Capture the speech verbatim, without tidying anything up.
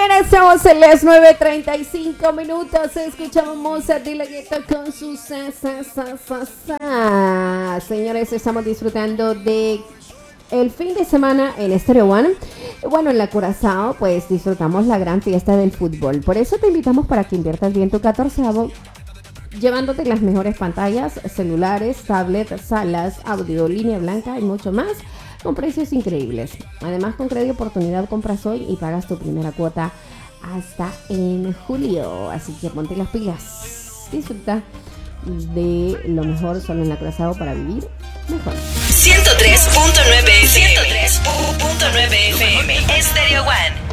mañana, estamos en las nueve treinta y cinco minutos. Escuchamos a Dilegueto con su sa, sa, sa, sa, sa. Señores, estamos disfrutando de el fin de semana en Stereo One. Bueno, en la Curazao, pues disfrutamos la gran fiesta del fútbol. Por eso te invitamos para que inviertas bien tu catorceavo, llevándote las mejores pantallas, celulares, tablets, salas, audio, línea blanca y mucho más, con precios increíbles. Además, con Crédito Oportunidad compras hoy y pagas tu primera cuota hasta en julio. Así que ponte las pilas. Disfruta de lo mejor solo en la Curazao para vivir mejor. ciento tres punto nueve F M. ciento tres punto nueve F M. Stereo One.